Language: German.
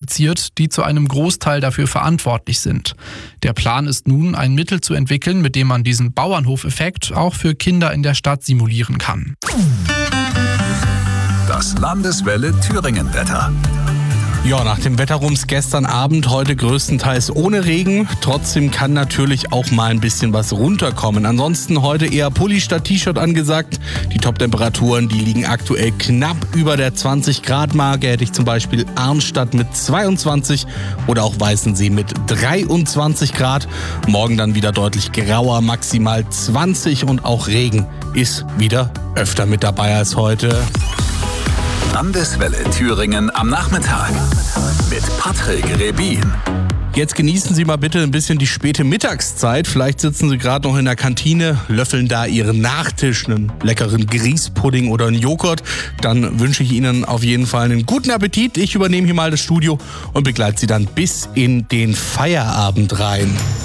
identifiziert, die zu einem Großteil dafür verantwortlich sind. Der Plan ist nun, ein Mittel zu entwickeln, mit dem man diesen Bauernhofeffekt auch für Kinder in der Stadt simulieren kann. Das Landeswelle Thüringen-Wetter. Ja, nach dem Wetterrums gestern Abend, heute größtenteils ohne Regen. Trotzdem kann natürlich auch mal ein bisschen was runterkommen. Ansonsten heute eher Pulli statt T-Shirt angesagt. Die Top-Temperaturen, die liegen aktuell knapp über der 20-Grad-Marke. Hätte ich zum Beispiel Arnstadt mit 22 oder auch Weißensee mit 23 Grad. Morgen dann wieder deutlich grauer, maximal 20 und auch Regen ist wieder öfter mit dabei als heute. Landeswelle Thüringen am Nachmittag mit Patrick Rebin. Jetzt genießen Sie mal bitte ein bisschen die späte Mittagszeit. Vielleicht sitzen Sie gerade noch in der Kantine, löffeln da Ihren Nachtisch, einen leckeren Grießpudding oder einen Joghurt. Dann wünsche ich Ihnen auf jeden Fall einen guten Appetit. Ich übernehme hier mal das Studio und begleite Sie dann bis in den Feierabend rein.